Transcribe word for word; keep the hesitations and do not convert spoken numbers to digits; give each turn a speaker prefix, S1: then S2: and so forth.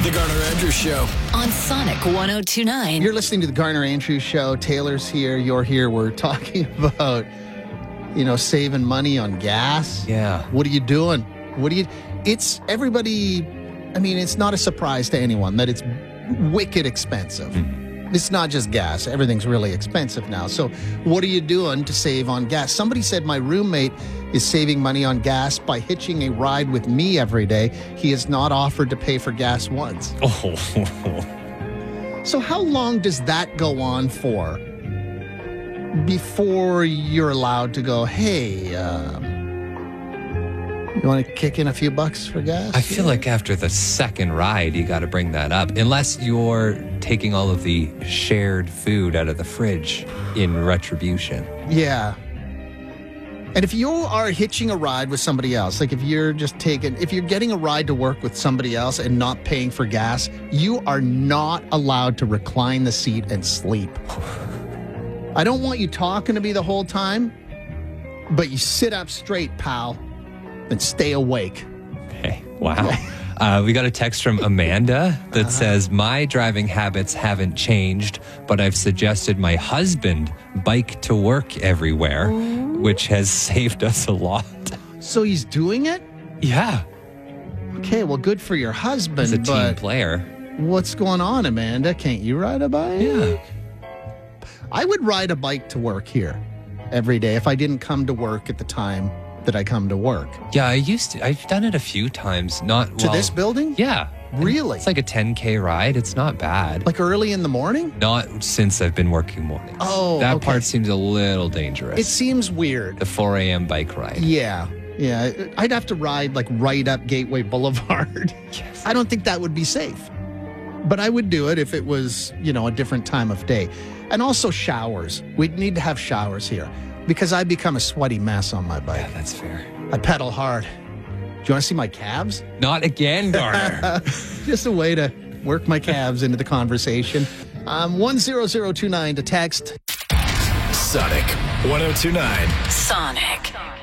S1: The Garner Andrews Show
S2: on Sonic one oh two point nine.
S3: You're listening to the Garner Andrews Show. Taylor's here. You're here. We're talking about, you know, saving money on gas.
S4: Yeah.
S3: What are you doing? What do you... It's everybody... I mean, it's not a surprise to anyone that it's wicked expensive. Mm-hmm. It's not just gas. Everything's really expensive now. So what are you doing to save on gas? Somebody said my roommate is saving money on gas by hitching a ride with me every day. He has not offered to pay for gas once.
S4: Oh.
S3: So how long does that go on for before you're allowed to go, hey, um, you want to kick in a few bucks for gas?
S4: I feel like after the second ride, you got to bring that up. Unless you're taking all of the shared food out of the fridge in retribution.
S3: Yeah. And if you are hitching a ride with somebody else, like if you're just taking, if you're getting a ride to work with somebody else and not paying for gas, you are not allowed to recline the seat and sleep. I don't want you talking to me the whole time, but you sit up straight, pal, and stay awake.
S4: Hey, wow. Uh, we got a text from Amanda that uh-huh. says, my driving habits haven't changed, but I've suggested my husband bike to work everywhere, Ooh. which has saved us a lot.
S3: So he's doing it?
S4: Yeah.
S3: Okay, well, good for your husband.
S4: He's a team
S3: but
S4: player.
S3: What's going on, Amanda? Can't you ride a bike?
S4: Yeah.
S3: I would ride a bike to work here every day if I didn't come to work at the time that I come to work.
S4: Yeah, I used to. I've done it a few times. Not
S3: to
S4: well,
S3: this building?
S4: Yeah.
S3: Really?
S4: It's like a ten K ride. It's not bad.
S3: Like early in the morning?
S4: Not since I've been working mornings.
S3: Oh,
S4: That
S3: okay.
S4: part seems a little dangerous.
S3: It seems weird.
S4: The four a.m. bike ride.
S3: Yeah. Yeah. I'd have to ride like right up Gateway Boulevard.
S4: Yes.
S3: I don't think that would be safe. But I would do it if it was, you know, a different time of day. And also showers. We'd need to have showers here because I become a sweaty mess on my bike.
S4: Yeah, that's fair.
S3: I pedal hard. Do you want to see my calves?
S4: Not again, Garner.
S3: Just a way to work my calves into the conversation. Um, one zero zero two nine to text.
S1: Sonic one oh two point nine.
S2: Sonic.